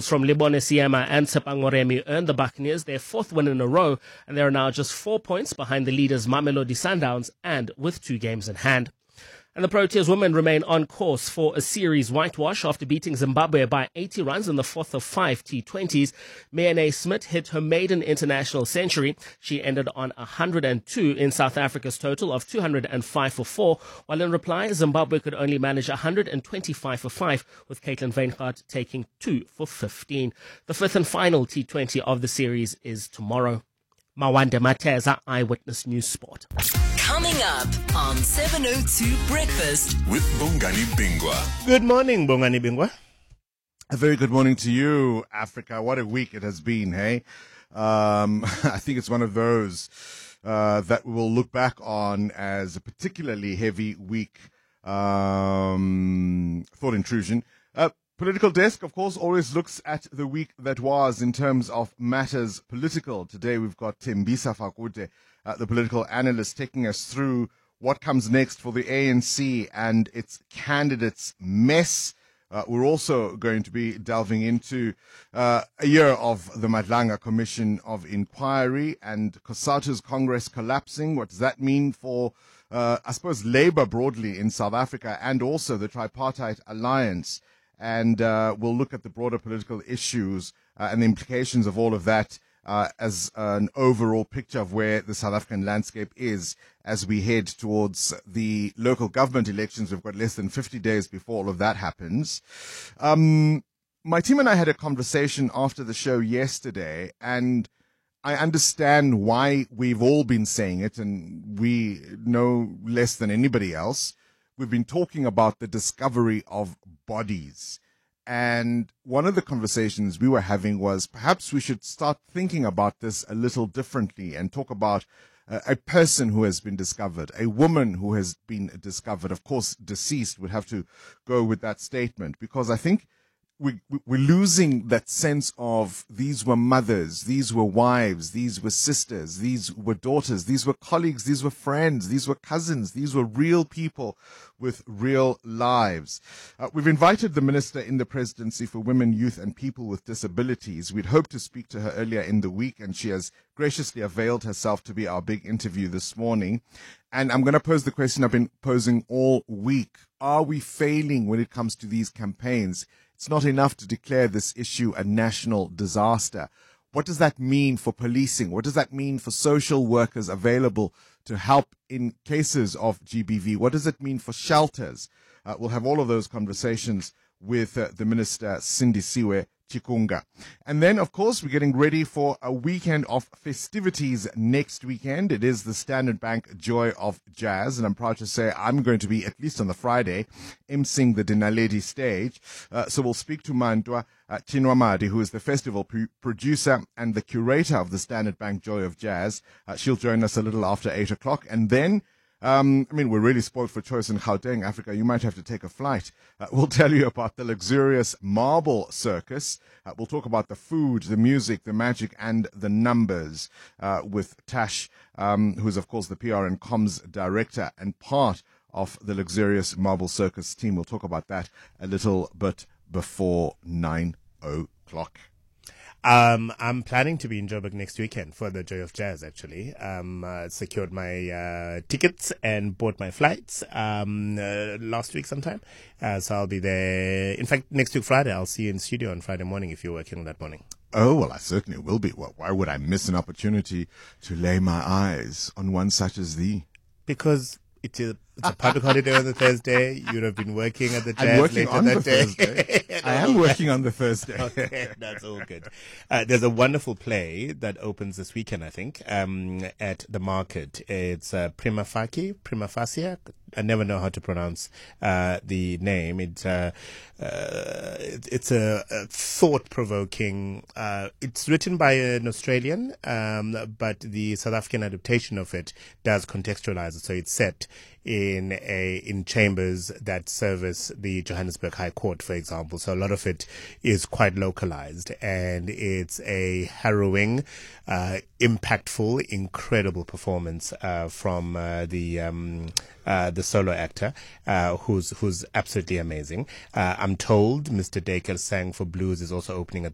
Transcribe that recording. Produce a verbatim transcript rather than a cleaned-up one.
Wolves from Lebone Siema and Tshepang Moremi earned the Buccaneers their fourth win in a row, and they are now just four points behind the leaders Mamelodi Sundowns and with two games in hand. And the Proteas women remain on course for a series whitewash after beating Zimbabwe by eighty runs in the fourth of five T twenties. Mayene Smith hit her maiden international century. She ended on one hundred two in South Africa's total of two hundred five for four, while in reply, Zimbabwe could only manage one hundred twenty-five for five, with Caitlin Veingaard taking two for fifteen. The fifth and final T twenty of the series is tomorrow. Mawande Mateza, Eyewitness News Sport. Coming up on seven oh two Breakfast with Bongani Bingwa. Good morning, Bongani Bingwa. A very good morning to you, Africa. What a week it has been, hey? Um, I think it's one of those uh, that we will look back on as a particularly heavy week. Um, thought intrusion. Uh, Political Desk, of course, always looks at the week that was in terms of matters political. Today we've got Thembisa Fakute, uh, the political analyst, taking us through what comes next for the A N C and its candidates' mess. Uh, we're also going to be delving into uh, a year of the Madlanga Commission of Inquiry and COSATU's Congress collapsing. What does that mean for, uh, I suppose, Labour broadly in South Africa and also the Tripartite Alliance? And uh, we'll look at the broader political issues uh, and the implications of all of that uh, as an overall picture of where the South African landscape is as we head towards the local government elections. We've got less than fifty days before all of that happens. Um, my team and I had a conversation after the show yesterday, and I understand why we've all been saying it, and we know less than anybody else. We've been talking about the discovery of bodies. And one of the conversations we were having was perhaps we should start thinking about this a little differently and talk about uh, a person who has been discovered, a woman who has been discovered. Of course, deceased would have to go with that statement, because I think we, we're losing that sense of these were mothers, these were wives, these were sisters, these were daughters, these were colleagues, these were friends, these were cousins, these were real people with real lives. Uh, we've invited the Minister in the Presidency for Women, Youth and People with Disabilities. We'd hoped to speak to her earlier in the week, and she has graciously availed herself to be our big interview this morning. And I'm going to pose the question I've been posing all week. Are we failing when it comes to these campaigns? It's not enough to declare this issue a national disaster. What does that mean for policing? What does that mean for social workers available to help in cases of G B V? What does it mean for shelters? Uh, we'll have all of those conversations with uh, the Minister, Sindisiwe Chikunga. And then, of course, we're getting ready for a weekend of festivities next weekend. It is the Standard Bank Joy of Jazz, and I'm proud to say I'm going to be, at least on the Friday, emceeing the Dinaledi stage. Uh, so we'll speak to Mandwa uh, Chinwamadi, who is the festival p- producer and the curator of the Standard Bank Joy of Jazz. Uh, she'll join us a little after eight o'clock. And then Um, I mean, we're really spoiled for choice in Gauteng, Africa. You might have to take a flight. Uh, we'll tell you about the luxurious marble circus. Uh, we'll talk about the food, the music, the magic, and the numbers uh, with Tash, um, who's, of course, the P R and comms director and part of the luxurious marble circus team. We'll talk about that a little bit before nine o'clock. Um, I'm planning to be in Joburg next weekend for the Joy of Jazz, actually. Um, uh, secured my, uh, tickets and bought my flights, um, uh, last week sometime. Uh, so I'll be there. In fact, next week Friday, I'll see you in studio on Friday morning if you're working that morning. Oh, well, I certainly will be. Well, why would I miss an opportunity to lay my eyes on one such as thee? Because it is, it's a public holiday on the Thursday. You'd have been working at the jazz I'm working later on that the day. Thursday. I am working on the Thursday. Okay, that's all good. Uh, there's a wonderful play that opens this weekend, I think, um, at the market. It's uh, Prima Facie, Prima Facie. I never know how to pronounce uh, the name. It's uh, uh, it, it's a, a thought-provoking. Uh, it's written by an Australian, um, but the South African adaptation of it does contextualize it. So it's set in a in chambers that service the Johannesburg High Court, for example. So a lot of it is quite localized, and it's a harrowing, uh, impactful, incredible performance uh, from uh, the um, uh, the solo actor, uh, who's who's absolutely amazing. Uh, I'm told Mister Dakel Sang for Blues is also opening at